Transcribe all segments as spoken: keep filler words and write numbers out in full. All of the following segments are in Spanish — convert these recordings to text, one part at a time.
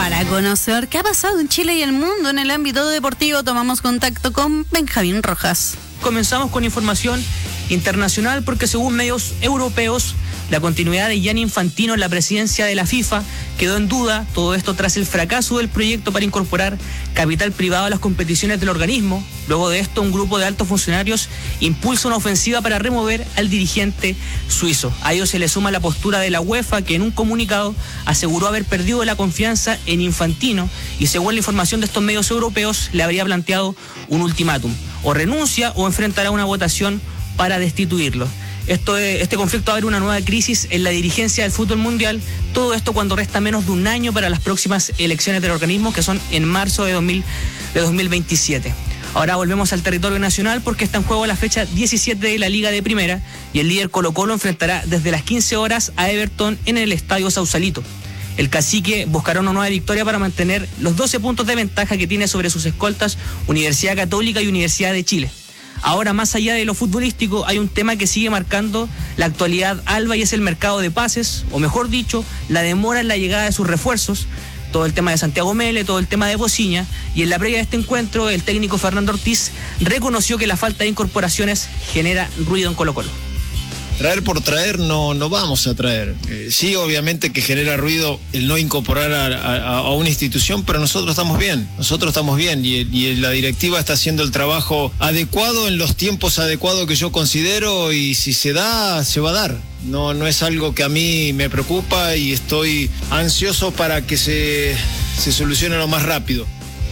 Para conocer qué ha pasado en Chile y el mundo en el ámbito deportivo, tomamos contacto con Benjamín Rojas. Comenzamos con información internacional porque según medios europeos, la continuidad de Gianni Infantino en la presidencia de la FIFA quedó en duda, todo esto tras el fracaso del proyecto para incorporar capital privado a las competiciones del organismo. Luego de esto, un grupo de altos funcionarios impulsa una ofensiva para remover al dirigente suizo. A ello se le suma la postura de la UEFA, que en un comunicado aseguró haber perdido la confianza en Infantino y, según la información de estos medios europeos, le habría planteado un ultimátum: o renuncia o enfrentará una votación para destituirlo. Esto, este conflicto abre una nueva crisis en la dirigencia del fútbol mundial, todo esto cuando resta menos de un año para las próximas elecciones del organismo, que son en marzo de, dos mil, de dos mil veintisiete. Ahora volvemos al territorio nacional porque está en juego la fecha diecisiete de la Liga de Primera y el líder Colo-Colo enfrentará desde las quince horas a Everton en el Estadio Sausalito. El cacique buscará una nueva victoria para mantener los doce puntos de ventaja que tiene sobre sus escoltas Universidad Católica y Universidad de Chile. Ahora, más allá de lo futbolístico, hay un tema que sigue marcando la actualidad alba y es el mercado de pases, o mejor dicho, la demora en la llegada de sus refuerzos. Todo el tema de Santiago Mele, todo el tema de Bociña, y en la previa de este encuentro el técnico Fernando Ortiz reconoció que la falta de incorporaciones genera ruido en Colo-Colo. Traer por traer no, no vamos a traer. Eh, sí, obviamente que genera ruido el no incorporar a, a, a una institución, pero nosotros estamos bien, nosotros estamos bien y, y la directiva está haciendo el trabajo adecuado en los tiempos adecuados que yo considero, y si se da, se va a dar. No, no es algo que a mí me preocupa y estoy ansioso para que se, se solucione lo más rápido.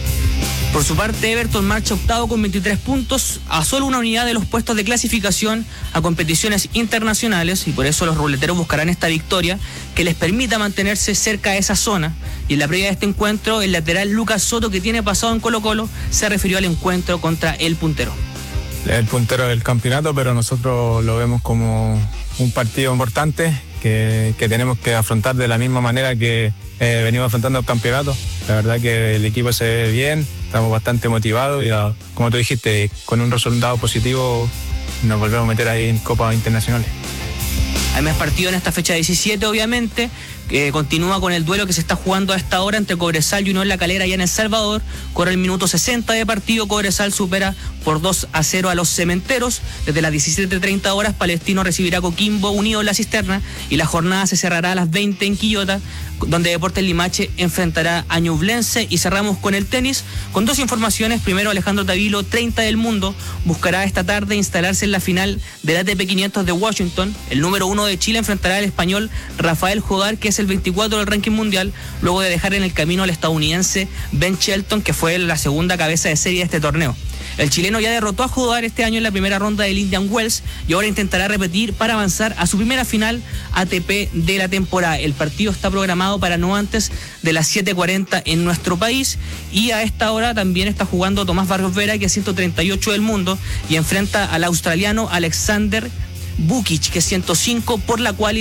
Por su parte, Everton marcha octavo con veintitrés puntos, a solo una unidad de los puestos de clasificación a competiciones internacionales, y por eso los ruleteros buscarán esta victoria que les permita mantenerse cerca de esa zona. Y en la previa de este encuentro, el lateral Lucas Soto, que tiene pasado en Colo-Colo, se refirió al encuentro contra el puntero. El puntero del campeonato, pero nosotros lo vemos como un partido importante que, que tenemos que afrontar de la misma manera que eh, venimos afrontando el campeonato. La verdad que el equipo se ve bien, estamos bastante motivados y, como tú dijiste, con un resultado positivo nos volvemos a meter ahí en Copas Internacionales. Hay más partido en esta fecha diecisiete, obviamente. Eh, continúa con el duelo que se está jugando a esta hora entre Cobresal y Unión La Calera allá en El Salvador. Corre el minuto sesenta de partido, Cobresal supera por dos a cero a los Cementeros. Desde las diecisiete treinta horas, Palestino recibirá Coquimbo Unido en La Cisterna y la jornada se cerrará a las veinte en Quillota, donde Deportes Limache enfrentará a Ñublense. Y cerramos con el tenis, con dos informaciones. Primero, Alejandro Tavilo, treinta del mundo, buscará esta tarde instalarse en la final del A T P quinientos de Washington. El número uno de Chile enfrentará al español Rafael Jodar, que es el veinticuatro del ranking mundial, luego de dejar en el camino al estadounidense Ben Shelton, que fue la segunda cabeza de serie de este torneo. El chileno ya derrotó a Jodar este año en la primera ronda del Indian Wells y ahora intentará repetir para avanzar a su primera final A T P de la temporada. El partido está programado para no antes de las siete cuarenta en nuestro país, y a esta hora también está jugando Tomás Barros Vera, que es ciento treinta y ocho del mundo, y enfrenta al australiano Alexander Bukic, que es ciento cinco, por la cual